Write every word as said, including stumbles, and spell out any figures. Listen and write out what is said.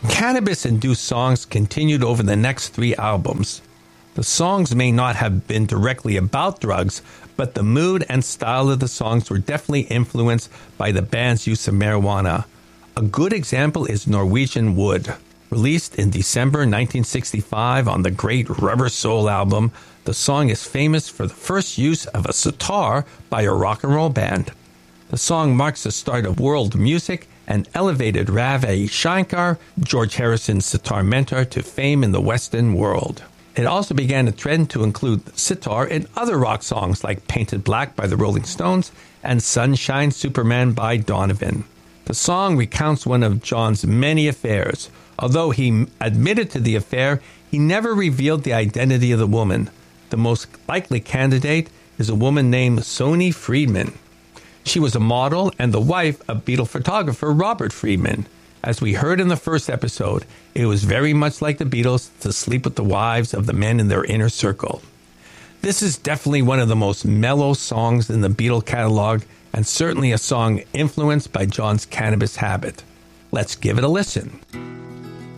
Cannabis-induced songs continued over the next three albums. The songs may not have been directly about drugs, but the mood and style of the songs were definitely influenced by the band's use of marijuana. A good example is Norwegian Wood. Released in December nineteen sixty-five on the Great Rubber Soul album, the song is famous for the first use of a sitar by a rock and roll band. The song marks the start of world music and elevated Ravi Shankar, George Harrison's sitar mentor, to fame in the Western world. It also began a trend to include sitar in other rock songs like Painted Black by the Rolling Stones and Sunshine Superman by Donovan. The song recounts one of John's many affairs. Although he admitted to the affair, he never revealed the identity of the woman. The most likely candidate is a woman named Sony Friedman. She was a model and the wife of Beatle photographer Robert Friedman. As we heard in the first episode, it was very much like the Beatles to sleep with the wives of the men in their inner circle. This is definitely one of the most mellow songs in the Beatle catalog, and certainly a song influenced by John's cannabis habit. Let's give it a listen.